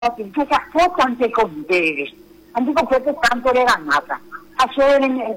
che si affrontano con te, anche questo tanto le ganata, a ser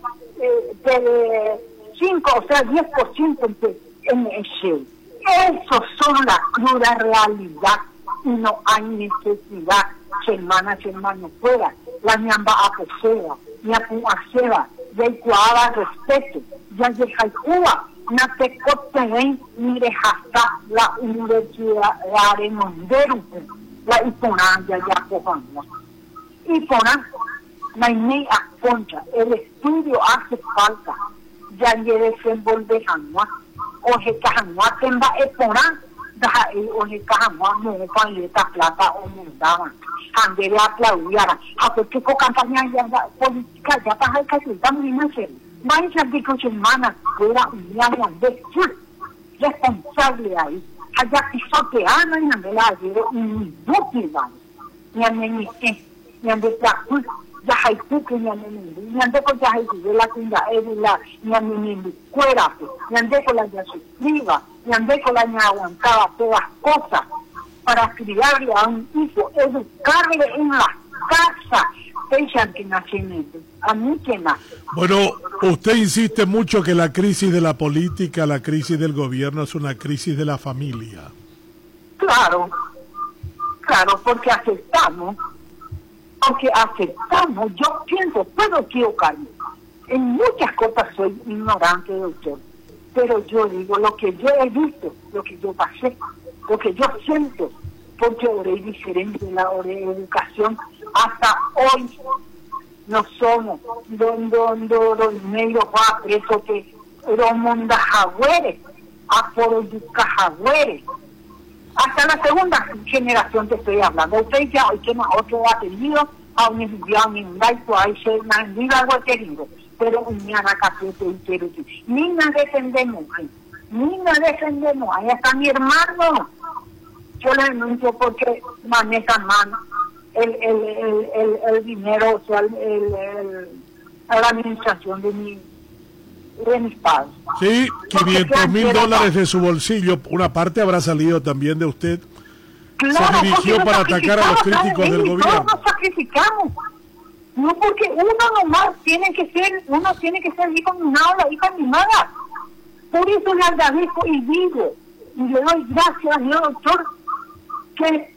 per 5 o sea 10% en ese. Eso son la cruda realidad y no hay necesidad que hermano fuera, la ñamba a posea, ni a puaseba, ya hay cuada respeto, ya hay jaicua, na te coten ni de hasta la universidad de Mondero. La Iporán ya cojamos. Iporán, no hay ni a concha. El estudio hace falta. Ya le desenvolve Hanua. Oje Hanua, temba Iporán. Da oje Hanua, no paleta plata o mundaban. Handere aplaudiara. A porque con campaña ya política ya para casi también no sé. Más ya digo semana fuera un año de responsable ahí. Allá pisoteando y ande la ayer inútil, ni ande ni ande placul, ya hay cuque, ni ande con ya hay de la tienda, ni ande ni cuera, ni ande con la ya suscriba, ni ande con la ya aguantaba todas cosas para criarle a un hijo, educarle en la casa, pensan que nacimiento, a mí que nada. Bueno, usted insiste mucho que la crisis de la política, la crisis del gobierno es una crisis de la familia. Claro, porque aceptamos, yo pienso, puedo equivocarme, en muchas cosas soy ignorante, doctor, pero yo digo lo que yo he visto, lo que yo pasé, lo que yo siento, porque ahora es diferente la educación, hasta hoy no somos los negros va preso que los mondajagüeres, aporodicajagüeres. Hasta la segunda generación te estoy hablando. Usted ya hoy que otro ha tenido a un enviado en un laico, a ese mandido algo querido, pero un ñana capete y quiero decir, ni nos defendemos, ahí está mi hermano. Yo le denuncio porque manejan mal el dinero, o sea, la administración de mis padres. Sí, $500,000 de su bolsillo, una parte habrá salido también de usted. Claro, se dirigió para atacar a los críticos del gobierno. Todos nos sacrificamos. No porque uno nomás tiene que ser hijo mimado, la hija mimada. Por eso le agradezco y digo, y le doy gracias al Dios, doctor, que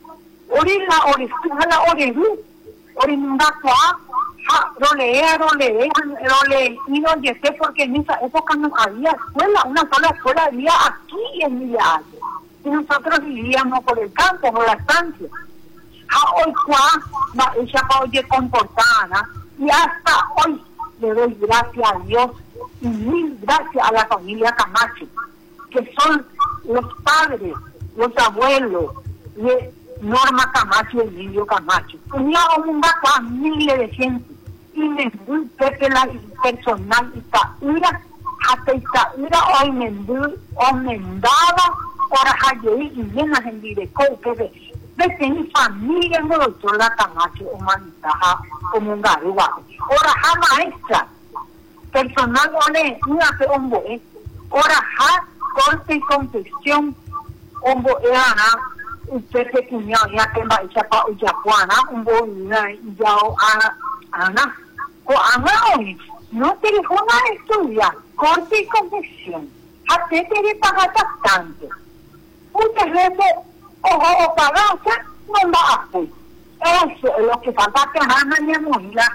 porque en esa época no había escuela, una sola escuela había aquí en Villa. Y nosotros vivíamos por el campo, por la estancia. Hoy ella oye comportada, y hasta hoy le doy gracias a Dios y mil gracias a la familia Camacho, que son los padres, los abuelos de Norma Camacho y Emilio Camacho. Tenía miles de gente y me fui que la personal Itaúra, hasta Itaúra hoy me daba para allí y llenas en directo que desde mi familia no doctor la Camacho humanitaja como un garúa. Ahora maestra personal una que hombre ahora corte y confección hombre usted se cuñado ya que va a echar para Uyapuana, un bolina y ya Ana, o Ana hoy, no te dejó nada estudiar, corte y confección, a te te pagar tanto. Muchas veces, o pagarse, no va a hacer. Eso es lo que falta que Ana y Amoila,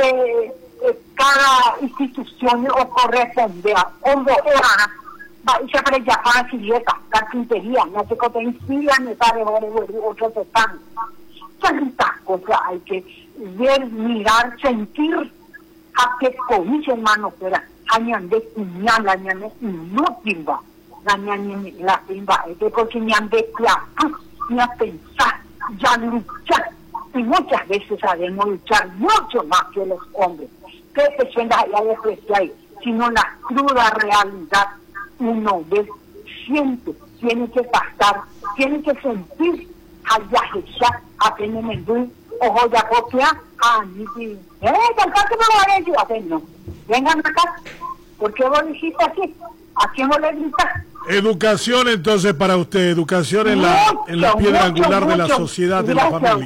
cada institución o corresponde a hombre Ana. Y se para ya para silieta, carpintería, no se inspira, me sale otro total. Tantas cosas hay que ver, mirar, sentir, a que con mis hermanos fuera, añan de cuñar, la ñane inútil, la ñane la timba, de porque ñan de claro, ni a pensar, ya luchar, y muchas veces sabemos luchar mucho más que los hombres, que se sienta allá después de ahí, sino la cruda realidad. Uno ve, siente, tiene que pasar, tiene que sentir, allá ya, apenas me doy, ojo ya copia, que me lo haré yo, no, vengan acá, ¿por qué vos dijiste así? ¿A quién vos le gritas? Educación, entonces, para usted, educación en la piedra angular de la sociedad, de la familia.